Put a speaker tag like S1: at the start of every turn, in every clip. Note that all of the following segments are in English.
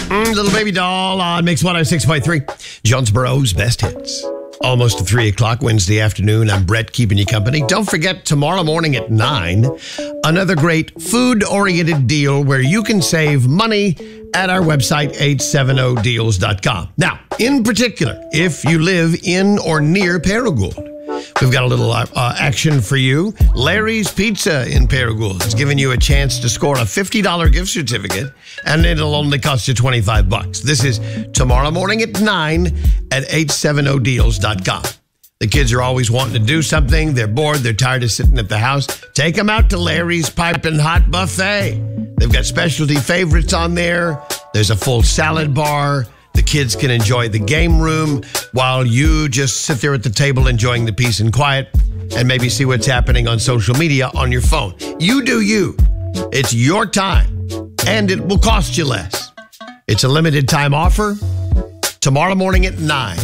S1: Little Baby Doll on Mix 106.3. Jonesboro's best hits. Almost to 3 o'clock Wednesday afternoon. I'm Brett, keeping you company. Don't forget, tomorrow morning at 9, another great food-oriented deal where you can save money at our website, 870deals.com. Now, in particular, if you live in or near Paragould, we've got a little action for you. Larry's Pizza in Paragould is giving you a chance to score a $50 gift certificate, and it'll only cost you $25. This is tomorrow morning at 9 at 870deals.com. The kids are always wanting to do something. They're bored. They're tired of sitting at the house. Take them out to Larry's Piping Hot Buffet. They've got specialty favorites on there. There's a full salad bar. The kids can enjoy the game room while you just sit there at the table enjoying the peace and quiet and maybe see what's happening on social media on your phone. You do you. It's your time, and it will cost you less. It's a limited time offer. Tomorrow morning at 9,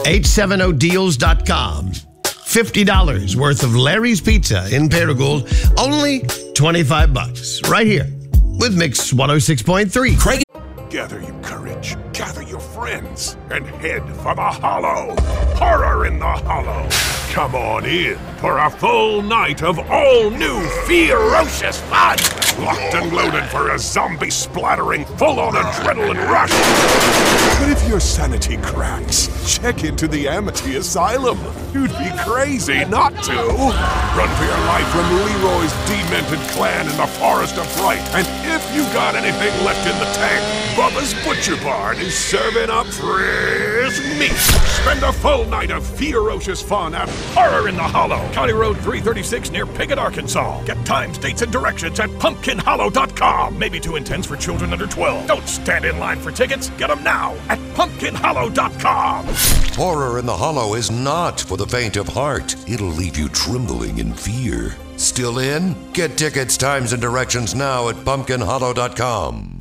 S1: 870deals.com. $50 worth of Larry's Pizza in Paragould. Only $25 right here with Mix 106.3. Craig.
S2: Gather your courage, gather your friends, and head for the Hollow. Horror in the Hollow. Come on in for a full night of all-new ferocious fun. Locked and loaded for a zombie-splattering, full-on adrenaline rush. But if your sanity cracks, check into the Amity Asylum. You'd be crazy not to. Run for your life from Leroy's demented clan in the Forest of Fright. And if you got anything left in the tank, Bubba's Butcher Barn is serving up fresh meat. Spend a full night of ferocious fun at Horror in the Hollow, County Road 336 near Piggott, Arkansas. Get times, dates, and directions at pumpkinhollow.com. Maybe too intense for children under 12. Don't stand in line for tickets. Get them now at pumpkinhollow.com.
S3: Horror in the Hollow is not for the faint of heart. It'll leave you trembling in fear. Still in? Get tickets, times, and directions now at pumpkinhollow.com.